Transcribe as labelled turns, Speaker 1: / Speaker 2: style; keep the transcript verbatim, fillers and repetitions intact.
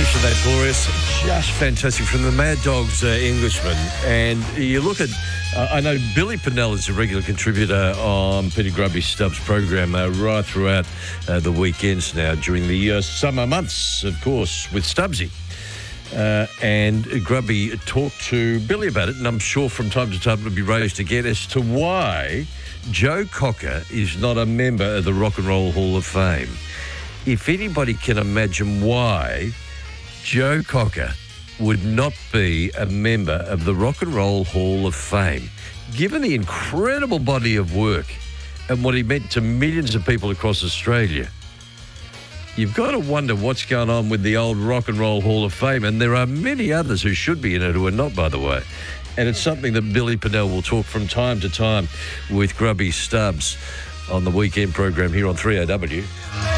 Speaker 1: of that glorious, just fantastic from the Mad Dogs uh, Englishman. And you look at, uh, I know Billy Pinnell is a regular contributor on Peter Grubby Stubbs' program uh, right throughout uh, the weekends now during the uh, summer months, of course, with Stubbsy. Uh, and Grubby talked to Billy about it, and I'm sure from time to time it'll be raised again as to why Joe Cocker is not a member of the Rock and Roll Hall of Fame. If anybody can imagine why Joe Cocker would not be a member of the Rock and Roll Hall of Fame, given the incredible body of work and what he meant to millions of people across Australia, you've got to wonder what's going on with the old Rock and Roll Hall of Fame. And there are many others who should be in it who are not, by the way. And it's something that Billy Pinnell will talk from time to time with Grubby Stubbs on the weekend program here on three A W.